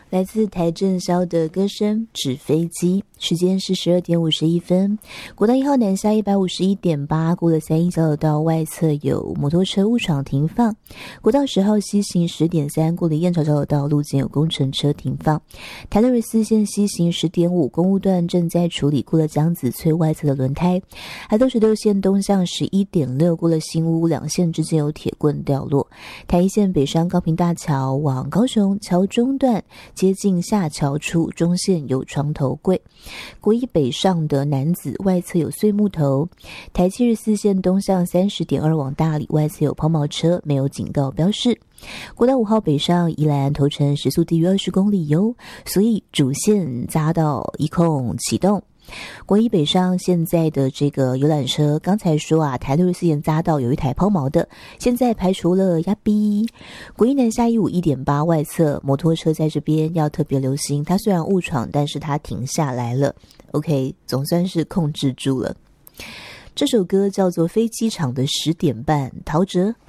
来自台正宵的歌声《纸飞机》，时间是12点51分。国道1号南下 151.8 过了3一交流道外侧有摩托车误闯停放。国道10号西行 10.3 过了燕巢交流道路肩有工程车停放。台六24线西行 10.5 公务段正在处理过了江子翠外侧的轮胎。台66线东向 11.6 过了新屋两线之间有铁棍掉落。台一线北上高屏大桥往高雄桥中段接近下桥处中线有床头柜。国一北上的南子外侧有碎木头。台74线东向 30.2 往大里外侧有抛锚车，没有警告标示。国道5号北上宜兰头城时速低于20公里哟，所以主线匝道一控启动。国一北上现在的这个游览车，刚才说啊，台64线匝道有一台抛锚的，现在排除了压逼。国一南下 151.8 外侧摩托车在这边要特别留心，它虽然误闯，但是它停下来了 OK， 总算是控制住了。这首歌叫做《飞机场的10点半》，陶喆。